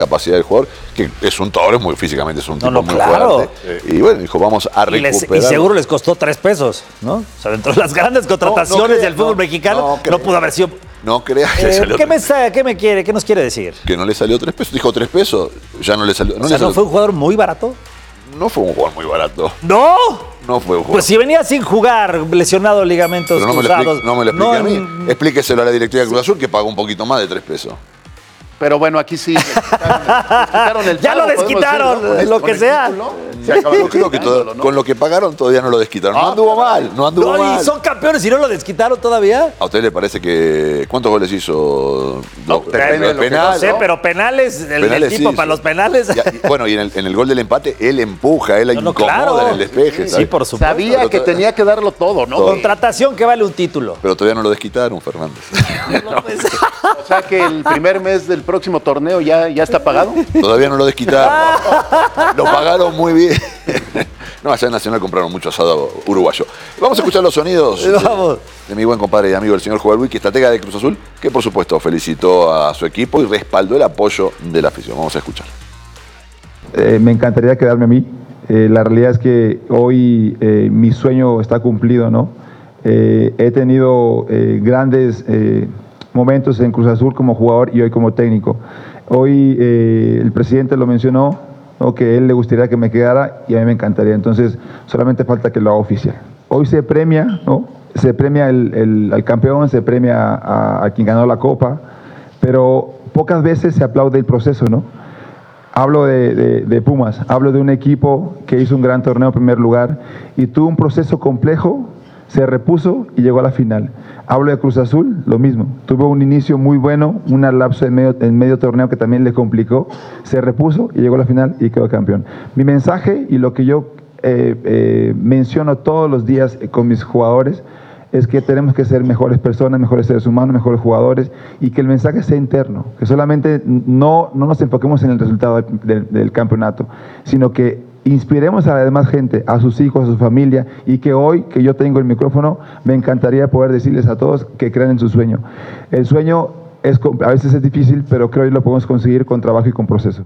capacidad del jugador, que es un toro, físicamente es un tipo muy claro. fuerte. Y bueno, dijo, vamos a recuperar. Y seguro les costó 3 pesos, ¿no? O sea, dentro de las grandes contrataciones del fútbol mexicano, no pudo haber sido... No creas que le salió ¿Qué nos quiere decir? Que no le salió 3 pesos. Dijo 3 pesos, ya no le salió. ¿No fue un jugador muy barato? No fue un jugador muy barato. ¿No? No fue un jugador. Pues si venía sin jugar, lesionado, ligamentos cruzados. No me lo explique a mí. Explíqueselo a la directiva de Cruz Azul, que pagó un poquito más de 3 pesos. Pero bueno, aquí sí. Les quitaron el ya lo desquitaron, decir, ¿no? Lo que sea. Yo creo que con lo que pagaron todavía no lo desquitaron. No anduvo mal, no anduvo mal. ¿Y son campeones y no lo desquitaron todavía? ¿A usted le parece que cuántos goles hizo? No sé, pero penales, el tipo sí, para los penales. Bueno, y en el gol del empate, él empuja, él incomoda en el despeje. Sí, por supuesto. Sabía que tenía que darlo todo, ¿no? Contratación que vale un título. Pero todavía no lo desquitaron, Fernández. O sea que el primer mes del próximo torneo ya está pagado. Todavía no lo desquitaron. Lo pagaron muy bien. No, allá en Nacional compraron mucho asado uruguayo. Vamos a escuchar los sonidos de mi buen compadre y amigo, el señor Joel Wiki, estratega de Cruz Azul, que por supuesto felicitó a su equipo y respaldó el apoyo de la afición. Vamos a escuchar. Me encantaría quedarme a mí. La realidad es que hoy mi sueño está cumplido, ¿no? He tenido grandes momentos en Cruz Azul como jugador y hoy como técnico. Hoy el presidente lo mencionó, ¿no? Que a él le gustaría que me quedara y a mí me encantaría. Entonces solamente falta que lo haga oficial. Hoy se premia, ¿no? Se premia al campeón, se premia a quien ganó la Copa, pero pocas veces se aplaude el proceso, ¿no? Hablo de Pumas, hablo de un equipo que hizo un gran torneo en primer lugar y tuvo un proceso complejo, se repuso y llegó a la final. Hablo de Cruz Azul, lo mismo. Tuvo un inicio muy bueno, un lapso en medio torneo que también le complicó, se repuso y llegó a la final y quedó campeón. Mi mensaje y lo que yo menciono todos los días con mis jugadores es que tenemos que ser mejores personas, mejores seres humanos, mejores jugadores y que el mensaje sea interno, que solamente no nos enfoquemos en el resultado del campeonato, sino que inspiremos a la demás gente, a sus hijos, a su familia y que hoy que yo tengo el micrófono me encantaría poder decirles a todos que crean en su sueño. El sueño a veces es difícil, pero creo que lo podemos conseguir con trabajo y con proceso.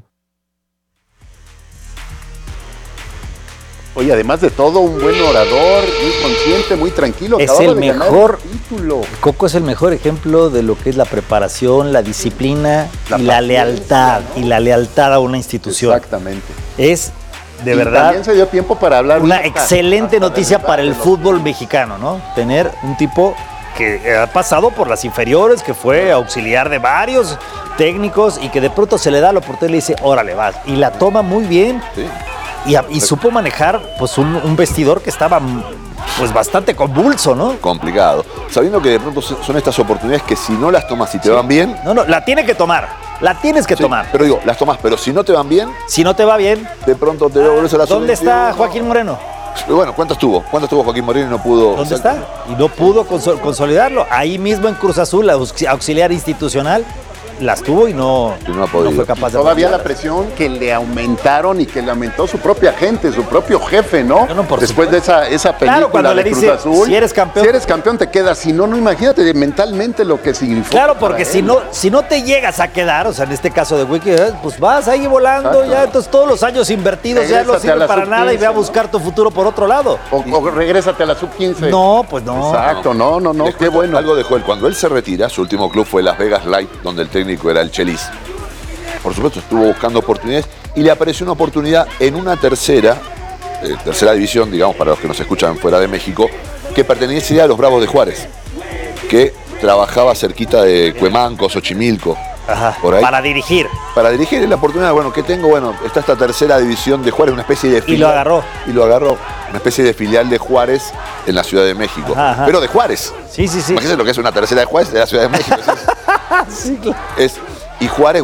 Oye, además de todo, un buen orador, muy consciente, muy tranquilo. Es el mejor título. Coco es el mejor ejemplo de lo que es la preparación, la disciplina y la lealtad. Y la lealtad a una institución. Exactamente. Es, de verdad, también se dio tiempo para hablar. Una excelente noticia para el fútbol mexicano, ¿no? Tener un tipo que ha pasado por las inferiores, que fue auxiliar de varios técnicos y que de pronto se le da la oportunidad y le dice, órale, vas. Y la toma muy bien. Sí. Y supo manejar pues un vestidor que estaba pues bastante convulso, ¿no? Complicado. Sabiendo que de pronto son estas oportunidades que si no las tomas y te van bien... No, la tiene que tomar. La tienes que tomar. Pero digo, las tomas, pero si no te van bien... Si no te va bien... De pronto te devuelves a la ¿Dónde está Joaquín Moreno? Bueno, ¿cuántas tuvo? ¿Cuántas tuvo Joaquín Moreno y no pudo...? ¿Dónde está? Y no pudo consolidarlo. Ahí mismo en Cruz Azul, auxiliar institucional, las tuvo y no fue capaz de... Todavía la presión que le aumentaron y que le aumentó su propia gente, su propio jefe, ¿no? Después de esa película cuando de le Cruz dice, Azul. si eres campeón te quedas. Si no, imagínate mentalmente lo que significa. Claro, porque si no te llegas a quedar, o sea, en este caso de Wiki, pues vas ahí volando. Exacto. Ya, entonces todos los años invertidos ya no sirven para nada y ve a buscar tu futuro por otro lado. O regrésate a la sub-15. No, pues no. Exacto, no, qué bueno. Algo dejó él. Cuando él se retira, su último club fue Las Vegas Light, donde el técnico era el Chelis. Por supuesto, estuvo buscando oportunidades y le apareció una oportunidad en una tercera división, digamos, para los que nos escuchan fuera de México, que pertenecía a los Bravos de Juárez, que trabajaba cerquita de Cuemanco, Xochimilco. Ajá, por ahí. Para dirigir. Para dirigir es la oportunidad, que tengo, está esta tercera división de Juárez, una especie de filial. Y lo agarró. Una especie de filial de Juárez en la Ciudad de México. Ajá. Pero de Juárez. Sí. Imagínense lo que es una tercera de Juárez de la Ciudad de México. Sí, claro. Y Juárez,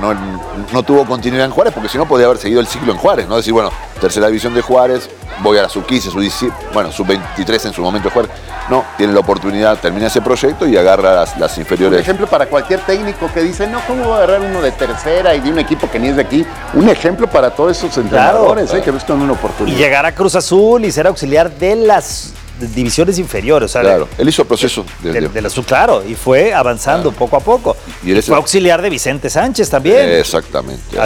no tuvo continuidad en Juárez porque si no podía haber seguido el ciclo en Juárez, ¿no? Decir, tercera división de Juárez, voy a la sub-15, sub-23 en su momento de Juárez. No, tiene la oportunidad, termina ese proyecto y agarra las inferiores. Un ejemplo para cualquier técnico que dice, no, ¿cómo va a agarrar uno de tercera y de un equipo que ni es de aquí? Un ejemplo para todos esos entrenadores, claro. Que buscan una oportunidad. Y llegar a Cruz Azul y ser auxiliar de divisiones inferiores. O sea, claro, él hizo el proceso claro, y fue avanzando poco a poco. Y fue auxiliar de Vicente Sánchez también. Exactamente.